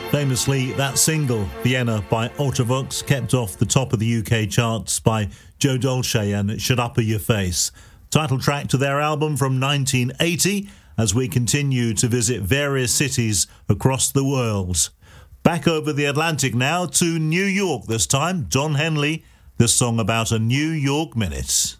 Famously, that single, Vienna by Ultravox, kept off the top of the UK charts by Joe Dolce and Shut Up Your Face. Title track to their album from 1980, as we continue to visit various cities across the world. Back over the Atlantic now to New York this time. Don Henley, this song about a New York minute.